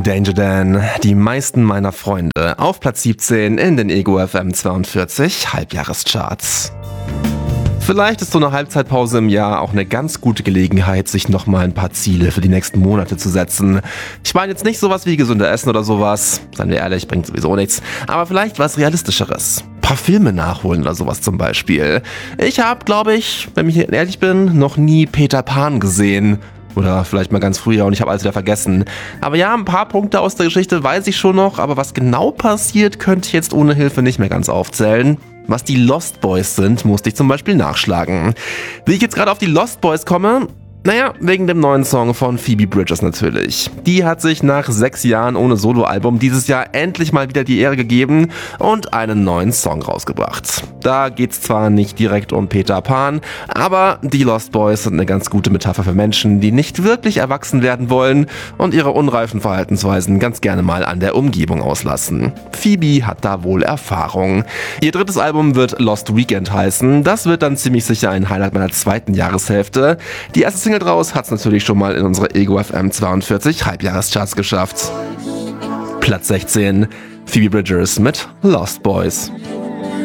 Danger Dan, die meisten meiner Freunde, auf Platz 17 in den Ego FM 42 Halbjahrescharts. Vielleicht ist so eine Halbzeitpause im Jahr auch eine ganz gute Gelegenheit, sich nochmal ein paar Ziele für die nächsten Monate zu setzen. Ich meine jetzt nicht sowas wie gesünder essen oder sowas, seien wir ehrlich, bringt sowieso nichts, aber vielleicht was Realistischeres. Ein paar Filme nachholen oder sowas zum Beispiel. Ich habe, glaube ich, wenn ich ehrlich bin, noch nie Peter Pan gesehen. Oder vielleicht mal ganz früher und ich habe alles wieder vergessen. Aber ja, ein paar Punkte aus der Geschichte weiß ich schon noch, aber was genau passiert, könnte ich jetzt ohne Hilfe nicht mehr ganz aufzählen. Was die Lost Boys sind, musste ich zum Beispiel nachschlagen. Wie ich jetzt gerade auf die Lost Boys komme? Naja, wegen dem neuen Song von Phoebe Bridgers natürlich. Die hat sich nach 6 Jahren ohne Soloalbum dieses Jahr endlich mal wieder die Ehre gegeben und einen neuen Song rausgebracht. Da geht's zwar nicht direkt um Peter Pan, aber die Lost Boys sind eine ganz gute Metapher für Menschen, die nicht wirklich erwachsen werden wollen und ihre unreifen Verhaltensweisen ganz gerne mal an der Umgebung auslassen. Phoebe hat da wohl Erfahrung. Ihr drittes Album wird Lost Weekend heißen. Das wird dann ziemlich sicher ein Highlight meiner zweiten Jahreshälfte. Die erste Single draus hat's natürlich schon mal in unsere Ego FM 42 Halbjahrescharts geschafft. Platz 16, Phoebe Bridgers mit Lost Boys.